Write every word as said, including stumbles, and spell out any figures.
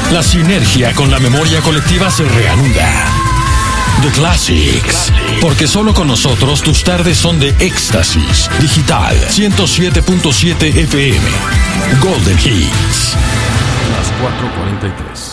La sinergia con la memoria colectiva se reanuda. The Classics. Porque solo con nosotros tus tardes son de éxtasis. Digital ciento siete punto siete F M. Golden Hits. Las cuatro cuarenta y tres.